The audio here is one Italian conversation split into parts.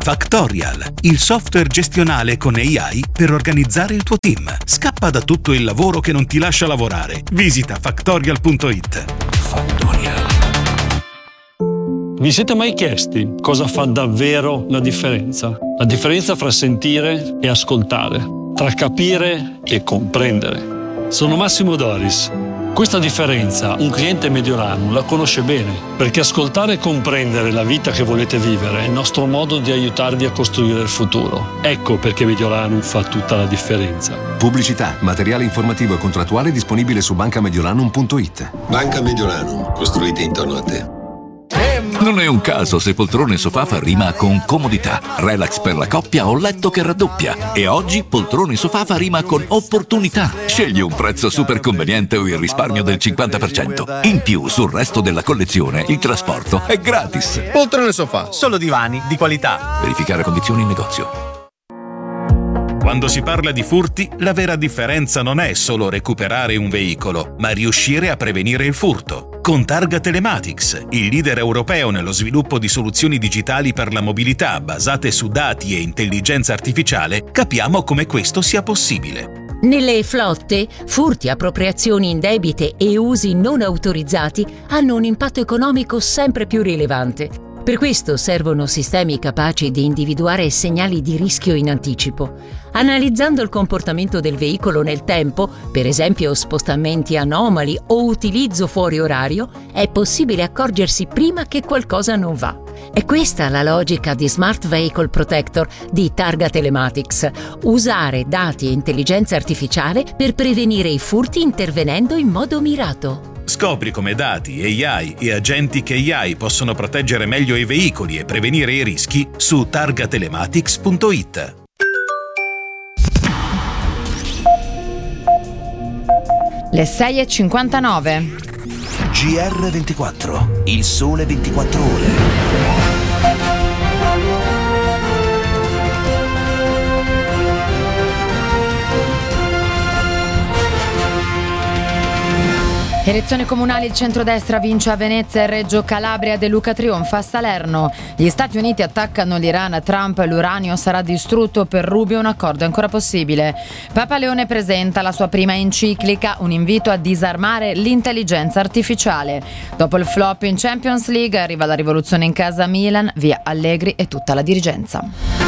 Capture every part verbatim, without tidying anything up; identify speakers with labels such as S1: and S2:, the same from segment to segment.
S1: Factorial, il software gestionale con A I per organizzare il tuo team. Scappa da tutto il lavoro che non ti lascia lavorare. Visita factorial punto it.
S2: Factorial. Vi siete mai chiesti cosa fa davvero la differenza? La differenza fra sentire e ascoltare, tra capire e comprendere. Sono Massimo Doris. Questa differenza un cliente Mediolanum la conosce bene, perché ascoltare e comprendere la vita che volete vivere è il nostro modo di aiutarvi a costruire il futuro. Ecco perché Mediolanum fa tutta la differenza.
S3: Pubblicità, materiale informativo e contrattuale disponibile su banca mediolanum punto it.
S4: Banca Mediolanum, costruite intorno a te.
S5: Non è un caso se poltrone sofà fa rima con comodità, relax per la coppia o letto che raddoppia. E oggi poltrone sofà fa rima con opportunità. Scegli un prezzo super conveniente o il risparmio del cinquanta per cento. In più, sul resto della collezione, il trasporto è gratis.
S6: Poltrone sofà, solo divani di qualità.
S5: Verificare condizioni in negozio.
S1: Quando si parla di furti, la vera differenza non è solo recuperare un veicolo, ma riuscire a prevenire il furto. Con Targa Telematics, il leader europeo nello sviluppo di soluzioni digitali per la mobilità basate su dati e intelligenza artificiale, capiamo come questo sia possibile.
S7: Nelle flotte, furti, appropriazioni indebite e usi non autorizzati hanno un impatto economico sempre più rilevante. Per questo servono sistemi capaci di individuare segnali di rischio in anticipo. Analizzando il comportamento del veicolo nel tempo, per esempio spostamenti anomali o utilizzo fuori orario, è possibile accorgersi prima che qualcosa non va. È questa la logica di Smart Vehicle Protector di Targa Telematics: usare dati e intelligenza artificiale per prevenire i furti intervenendo in modo mirato.
S1: Scopri come dati, A I e agentic A I possono proteggere meglio i veicoli e prevenire i rischi su targa telematics punto it.
S8: Le sei e cinquantanove.
S9: G R ventiquattro, il sole ventiquattro ore.
S8: Elezioni comunali, il centrodestra vince a Venezia e Reggio Calabria, De Luca trionfa a Salerno. Gli Stati Uniti attaccano l'Iran, Trump, l'uranio sarà distrutto, per Rubio un accordo è ancora possibile. Papa Leone presenta la sua prima enciclica, un invito a disarmare l'intelligenza artificiale. Dopo il flop in Champions League arriva la rivoluzione in casa Milan, via Allegri e tutta la dirigenza.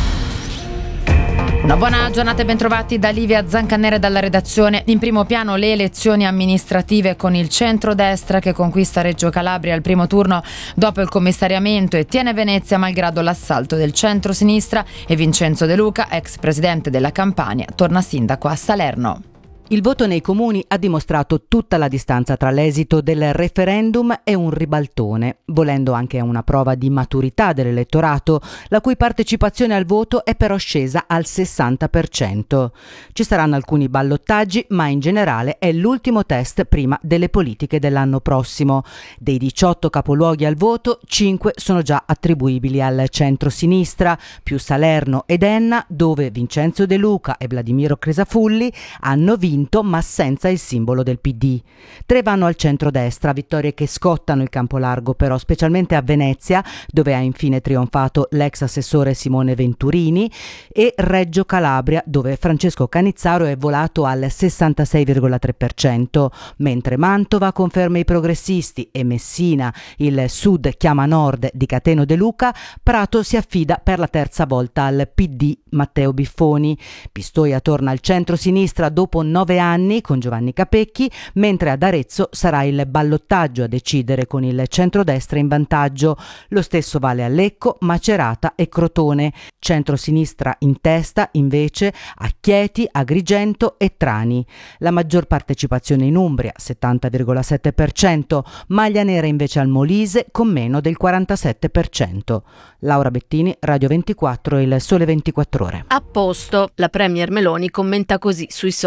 S8: Una buona giornata e bentrovati da Livia Zancanere dalla redazione. In primo piano le elezioni amministrative con il centrodestra che conquista Reggio Calabria al primo turno dopo il commissariamento e tiene Venezia malgrado l'assalto del centro-sinistra, e Vincenzo De Luca, ex presidente della Campania, torna sindaco a Salerno.
S10: Il voto nei comuni ha dimostrato tutta la distanza tra l'esito del referendum e un ribaltone, volendo anche una prova di maturità dell'elettorato, la cui partecipazione al voto è però scesa al sessanta per cento. Ci saranno alcuni ballottaggi, ma in generale è l'ultimo test prima delle politiche dell'anno prossimo. Dei diciotto capoluoghi al voto, cinque sono già attribuibili al centro-sinistra, più Salerno ed Enna, dove Vincenzo De Luca e Vladimiro Crisafulli hanno vinto ma senza il simbolo del P D. Tre vanno al centrodestra, vittorie che scottano il campo largo però, specialmente a Venezia, dove ha infine trionfato l'ex assessore Simone Venturini, e Reggio Calabria, dove Francesco Canizzaro è volato al sessantasei virgola tre per cento, mentre Mantova conferma i progressisti e Messina, il Sud chiama Nord di Cateno De Luca, Prato si affida per la terza volta al P D Matteo Biffoni. Pistoia torna al centro-sinistra dopo nove anni con Giovanni Capecchi, mentre ad Arezzo sarà il ballottaggio a decidere con il centrodestra in vantaggio. Lo stesso vale a Lecco, Macerata e Crotone. Centro-sinistra in testa invece a Chieti, Agrigento e Trani. La maggior partecipazione in Umbria, settanta virgola sette per cento, maglia nera invece al Molise con meno del quarantasette per cento. Laura Bettini, Radio ventiquattro e il Sole ventiquattro Ore.
S11: A posto, la premier Meloni commenta così sui social: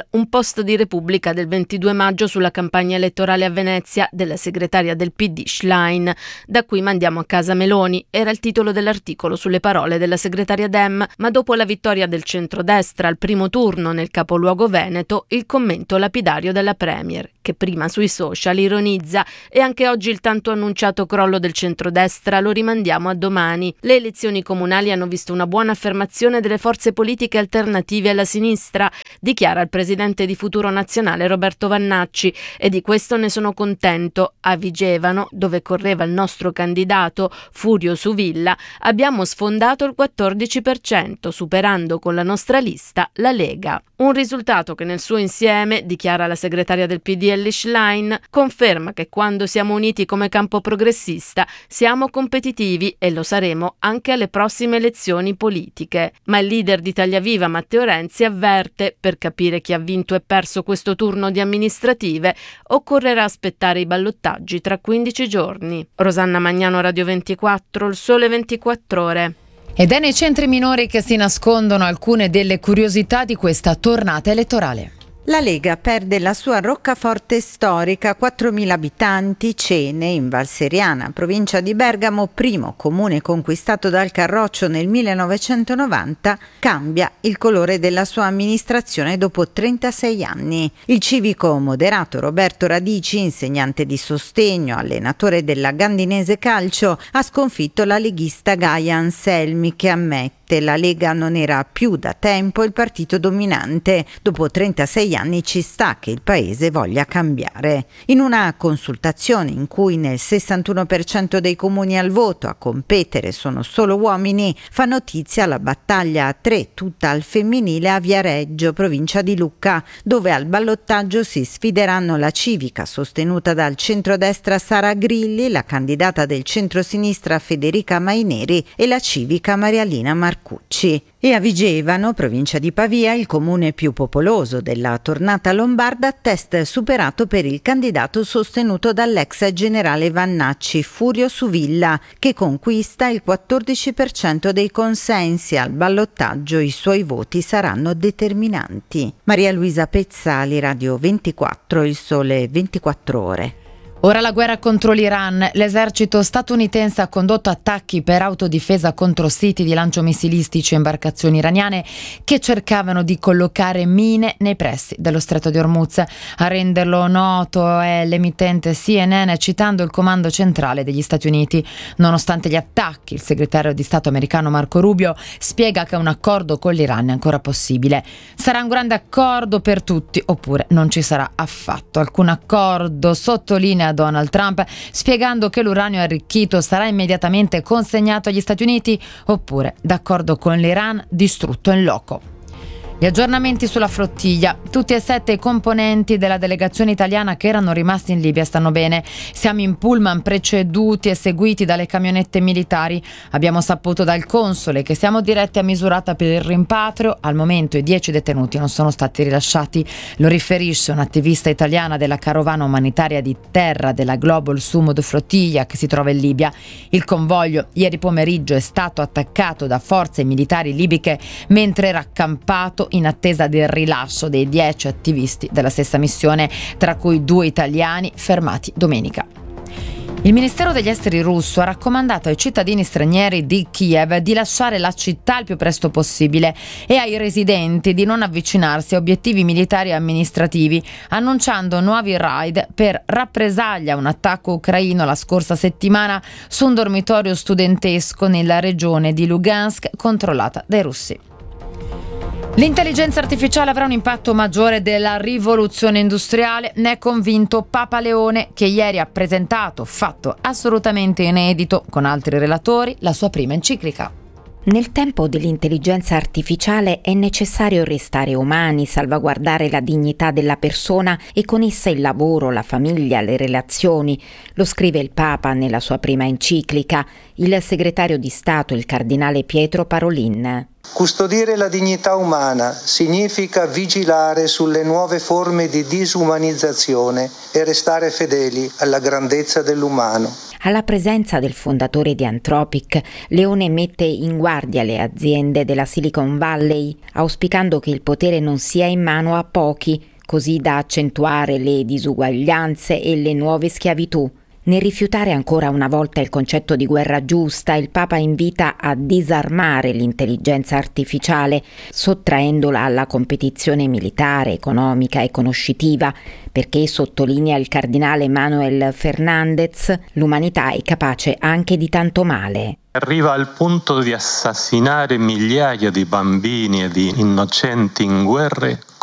S11: un post di Repubblica del ventidue maggio sulla campagna elettorale a Venezia della segretaria del P D Schlein. Da qui mandiamo a casa Meloni, era il titolo dell'articolo sulle parole della segretaria Dem, ma dopo la vittoria del centrodestra al primo turno nel capoluogo veneto, il commento lapidario della Premier, che prima sui social ironizza: e anche oggi il tanto annunciato crollo del centrodestra lo rimandiamo a domani. Le elezioni comunali hanno visto una buona affermazione delle forze politiche alternative alla sinistra, dichiara il presidente di Futuro Nazionale Roberto Vannacci, e di questo ne sono contento. A Vigevano, dove correva il nostro candidato Furio Suvilla, abbiamo sfondato il quattordici per cento, superando con la nostra lista la Lega. Un risultato che nel suo insieme, dichiara la segretaria del P D Elly Schlein, conferma che quando siamo uniti come campo progressista siamo competitivi e lo saremo anche alle prossime elezioni politiche. Ma il leader di Italia Viva, Matteo Renzi, avverte: per capire chi ha vinto e perso questo turno di amministrative occorrerà aspettare i ballottaggi tra quindici giorni. Rosanna Magnano, Radio ventiquattro, Il Sole ventiquattro Ore.
S8: Ed è nei centri minori che si nascondono alcune delle curiosità di questa tornata elettorale.
S12: La Lega perde la sua roccaforte storica, quattromila abitanti, Cene, in Val Seriana, provincia di Bergamo, primo comune conquistato dal Carroccio nel millenovecentonovanta, cambia il colore della sua amministrazione dopo trentasei anni. Il civico moderato Roberto Radici, insegnante di sostegno, allenatore della Gandinese Calcio, ha sconfitto la leghista Gaia Anselmi, che ammette la Lega non era più da tempo il partito dominante. Dopo trentasei anni ci sta che il paese voglia cambiare. In una consultazione in cui nel sessantuno per cento dei comuni al voto a competere sono solo uomini, fa notizia la battaglia a tre tutta al femminile a Viareggio, provincia di Lucca, dove al ballottaggio si sfideranno la civica sostenuta dal centrodestra Sara Grilli, la candidata del centrosinistra Federica Maineri e la civica Marialina Marcucci. E a Vigevano, provincia di Pavia, il comune più popoloso della tornata lombarda, test superato per il candidato sostenuto dall'ex generale Vannacci, Furio Suvilla, che conquista il quattordici per cento dei consensi. Al ballottaggio i suoi voti saranno determinanti. Maria Luisa Pezzali, Radio ventiquattro, Il Sole ventiquattro Ore.
S8: Ora la guerra contro l'Iran. L'esercito statunitense ha condotto attacchi per autodifesa contro siti di lancio missilistici e imbarcazioni iraniane che cercavano di collocare mine nei pressi dello Stretto di Hormuz. A renderlo noto è l'emittente C N N, citando il comando centrale degli Stati Uniti. Nonostante gli attacchi, il segretario di Stato americano Marco Rubio spiega che un accordo con l'Iran è ancora possibile. Sarà un grande accordo per tutti, oppure non ci sarà affatto alcun accordo, sottolinea Donald Trump, spiegando che l'uranio arricchito sarà immediatamente consegnato agli Stati Uniti, oppure, d'accordo con l'Iran, distrutto in loco. Gli aggiornamenti sulla flottiglia. Tutti e sette i componenti della delegazione italiana che erano rimasti in Libia stanno bene. Siamo in pullman preceduti e seguiti dalle camionette militari. Abbiamo saputo dal console che siamo diretti a Misurata per il rimpatrio. Al momento i dieci detenuti non sono stati rilasciati. Lo riferisce un'attivista italiana della carovana umanitaria di terra della Global Sumud Flottiglia che si trova in Libia. Il convoglio ieri pomeriggio è stato attaccato da forze militari libiche mentre era accampato in attesa del rilascio dei dieci attivisti della stessa missione, tra cui due italiani fermati domenica. Il Ministero degli Esteri russo ha raccomandato ai cittadini stranieri di Kiev di lasciare la città il più presto possibile e ai residenti di non avvicinarsi a obiettivi militari e amministrativi, annunciando nuovi raid per rappresaglia a un attacco ucraino la scorsa settimana su un dormitorio studentesco nella regione di Lugansk controllata dai russi. L'intelligenza artificiale avrà un impatto maggiore della rivoluzione industriale, ne è convinto Papa Leone, che ieri ha presentato, fatto assolutamente inedito, con altri relatori, la sua prima enciclica.
S13: Nel tempo dell'intelligenza artificiale è necessario restare umani, salvaguardare la dignità della persona e con essa il lavoro, la famiglia, le relazioni. Lo scrive il Papa nella sua prima enciclica. Il segretario di Stato, il cardinale Pietro Parolin.
S14: Custodire la dignità umana significa vigilare sulle nuove forme di disumanizzazione e restare fedeli alla grandezza dell'umano.
S13: Alla presenza del fondatore di Anthropic, Leone mette in guardia le aziende della Silicon Valley, auspicando che il potere non sia in mano a pochi, così da accentuare le disuguaglianze e le nuove schiavitù. Nel rifiutare ancora una volta il concetto di guerra giusta, il Papa invita a disarmare l'intelligenza artificiale, sottraendola alla competizione militare, economica e conoscitiva, perché, sottolinea il cardinale Manuel Fernandez, l'umanità è capace anche di tanto male.
S15: Arriva al punto di assassinare migliaia di bambini e di innocenti in guerre